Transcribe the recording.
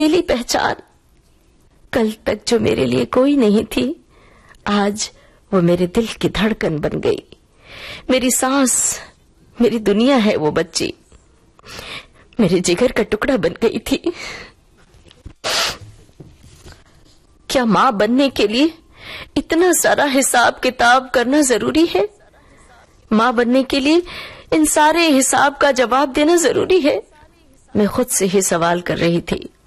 अकेली पहचान। कल तक जो मेरे लिए कोई नहीं थी, आज वो मेरे दिल की धड़कन बन गई। मेरी सांस, मेरी दुनिया है वो बच्ची, मेरे जिगर का टुकड़ा बन गई थी। क्या मां बनने के लिए इतना सारा हिसाब किताब करना जरूरी है? मां बनने के लिए इन सारे हिसाब का जवाब देना जरूरी है? मैं खुद से ही सवाल कर रही थी।